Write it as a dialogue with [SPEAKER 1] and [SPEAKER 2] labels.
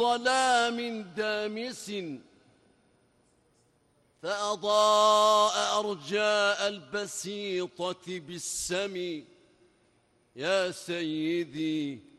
[SPEAKER 1] ظلام دامس فأضاء أرجاء البسيطة بالسم. يا سيدي